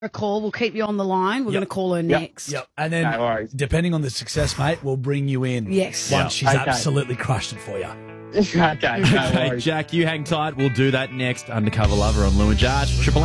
a call. We'll keep you on the line. We're going to call her next. Yep. And then, depending on the success, mate, we'll bring you in. Yes. Once she's absolutely crushed it for you. Okay, no worries. Jack, you hang tight. We'll do that next. Undercover Lover on Lou and Josh.